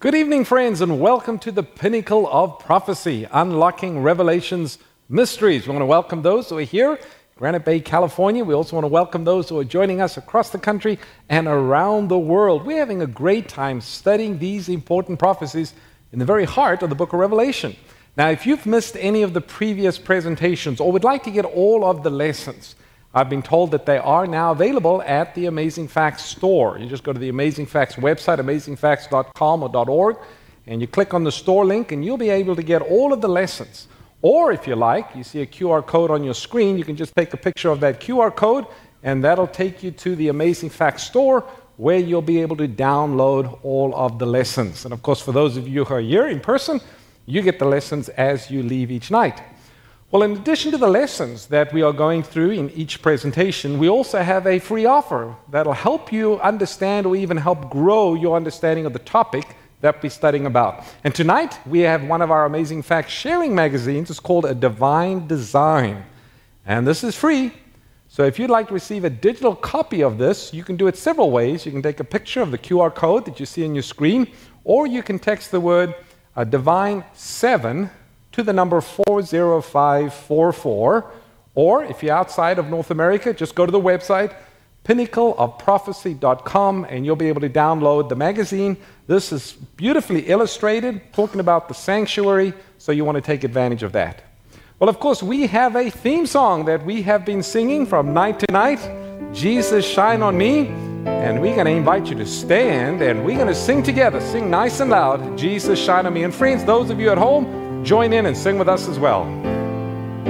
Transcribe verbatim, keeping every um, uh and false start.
Good evening, friends, and welcome to the Pinnacle of Prophecy, Unlocking Revelation's Mysteries. We want to welcome those who are here in Granite Bay, California. We also want to welcome those who are joining us across the country and around the world. We're having a great time studying these important prophecies in the very heart of the book of Revelation. Now, if you've missed any of the previous presentations or would like to get all of the lessons, I've been told that they are now available at the Amazing Facts store. You just go to the Amazing Facts website, amazing facts dot com or .org, and you click on the store link, and you'll be able to get all of the lessons. Or if you like, you see a Q R code on your screen, you can just take a picture of that Q R code, and that'll take you to the Amazing Facts store, where you'll be able to download all of the lessons. And of course, for those of you who are here in person, you get the lessons as you leave each night. Well, in addition to the lessons that we are going through in each presentation, we also have a free offer that'll help you understand or even help grow your understanding of the topic that we're studying about. And tonight, we have one of our Amazing Facts sharing magazines. It's called A Divine Design. And this is free. So if you'd like to receive a digital copy of this, you can do it several ways. You can take a picture of the Q R code that you see on your screen, or you can text the word uh, Divine seven to the number four zero five four four, or if you're outside of North America, just go to the website, pinnacle of prophecy dot com, and you'll be able to download the magazine. This is beautifully illustrated, talking about the sanctuary, so you want to take advantage of that. Well, of course, we have a theme song that we have been singing from night to night, Jesus Shine on Me, and we're going to invite you to stand, and we're going to sing together, sing nice and loud, Jesus Shine on Me. And friends, those of you at home, join in and sing with us as well.